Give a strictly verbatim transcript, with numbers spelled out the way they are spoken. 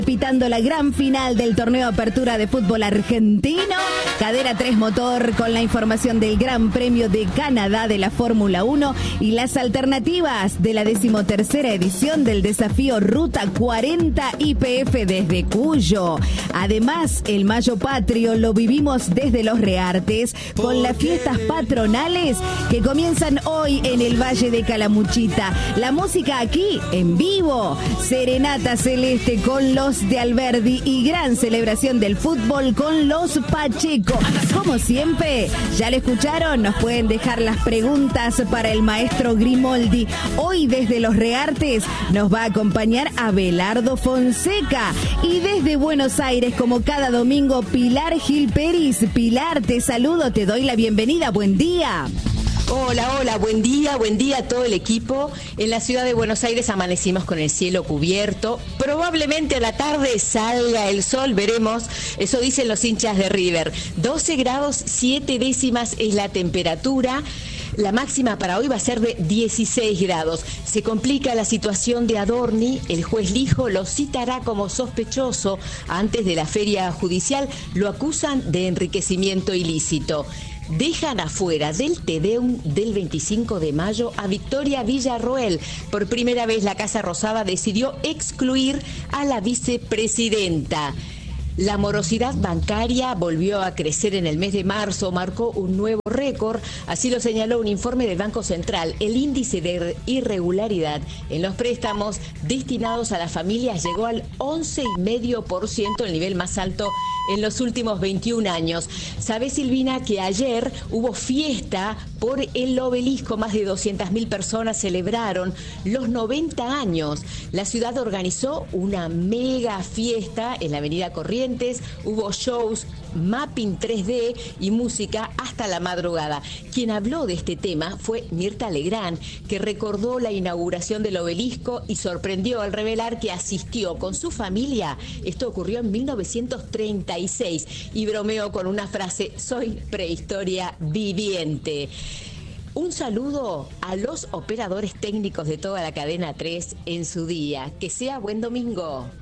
Pitando la gran final del torneo Apertura de Fútbol Argentino, Cadena tres Motor con la información del Gran Premio de Canadá de la Fórmula uno y las alternativas de la decimotercera edición del desafío Ruta cuarenta I P F desde Cuyo. Además, el Mayo Patrio lo vivimos desde Los Reartes con las fiestas patronales que comienzan hoy en el Valle de Calamuchita. La música aquí en vivo, Serenata Celeste con los de Alberdi y gran celebración del fútbol con los Pacheco. Como siempre, ya lo escucharon, nos pueden dejar las preguntas para el maestro Grimoldi. Hoy desde Los Reartes nos va a acompañar Abelardo Fonseca y desde Buenos Aires, como cada domingo, Pilar Gil Peris. Pilar, te saludo, te doy la bienvenida, buen día. Hola, hola, buen día, buen día a todo el equipo. En la ciudad de Buenos Aires amanecimos con el cielo cubierto. Probablemente a la tarde salga el sol, veremos. Eso dicen los hinchas de River. doce grados, siete décimas es la temperatura. La máxima para hoy va a ser de dieciséis grados. Se complica la situación de Adorni. El juez Lijo lo citará como sospechoso antes de la feria judicial. Lo acusan de enriquecimiento ilícito. Dejan afuera del Tedeum del veinticinco de mayo a Victoria Villarroel. Por primera vez la Casa Rosada decidió excluir a la vicepresidenta. La morosidad bancaria volvió a crecer en el mes de marzo, marcó un nuevo récord, así lo señaló un informe del Banco Central. El índice de irregularidad en los préstamos destinados a las familias llegó al once coma cinco por ciento, el nivel más alto en los últimos veintiún años. ¿Sabés, Silvina, que ayer hubo fiesta por el Obelisco? Más de doscientas mil personas celebraron los noventa años. La ciudad organizó una mega fiesta en la avenida Corrientes, hubo shows, mapping tres D y música hasta la madrugada. Quien habló de este tema fue Mirta Legrand, que recordó la inauguración del Obelisco y sorprendió al revelar que asistió con su familia. Esto ocurrió en mil novecientos treinta y seis y bromeó con una frase: soy prehistoria viviente. Un saludo a los operadores técnicos de toda la cadena tres en su día. Que sea buen domingo.